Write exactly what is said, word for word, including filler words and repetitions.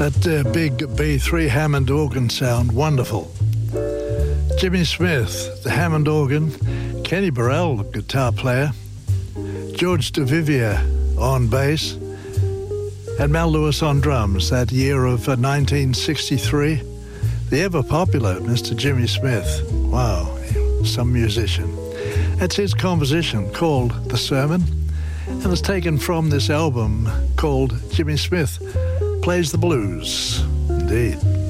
That uh, big B three Hammond organ sound, wonderful. Jimmy Smith, the Hammond organ. Kenny Burrell, the guitar player. George DeVivier on bass. And Mel Lewis on drums, that year of uh, nineteen sixty-three. The ever-popular Mister Jimmy Smith. Wow, some musician. That's his composition called The Sermon, and it's taken from this album called Jimmy Smith Plays the Blues. Indeed.